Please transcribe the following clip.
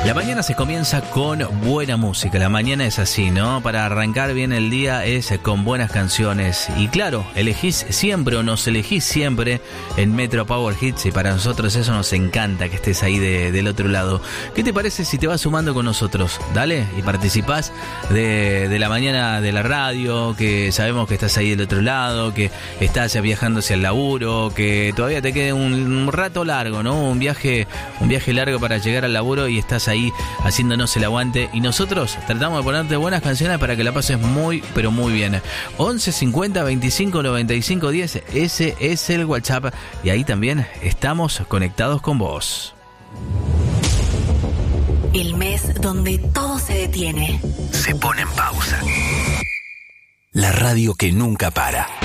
La mañana se comienza con buena música, la mañana es así, ¿no? Para arrancar bien el día es con buenas canciones. Y claro, elegís siempre o nos elegís siempre en Metro Power Hits y para nosotros eso nos encanta que estés ahí del otro lado. ¿Qué te parece si te vas sumando con nosotros? Dale, y participás de la mañana de la radio, que sabemos que estás ahí del otro lado, que estás viajando hacia el laburo, que todavía te quede un rato largo, ¿no? Un viaje largo para llegar al laburo y estás ahí haciéndonos el aguante y nosotros tratamos de ponerte buenas canciones para que la pases muy, pero muy bien. 11 50 25 95 10, ese es el WhatsApp y ahí también estamos conectados con vos. El mes donde todo se detiene. Se pone en pausa. La radio que nunca para.